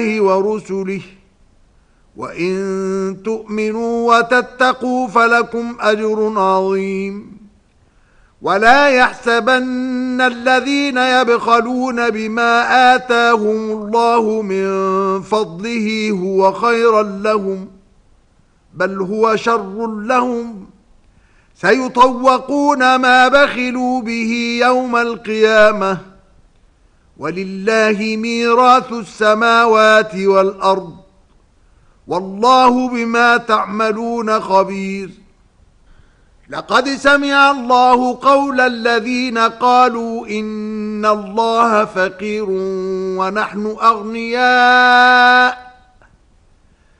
ورسله وإن تؤمنوا وتتقوا فلكم أجر عظيم ولا يحسبن الذين يبخلون بما آتاهم الله من فضله هو خيرا لهم بل هو شر لهم سيطوقون ما بخلوا به يوم القيامة ولله ميراث السماوات والأرض والله بما تعملون خبير. لقد سمع الله قول الذين قالوا إن الله فقير ونحن أغنياء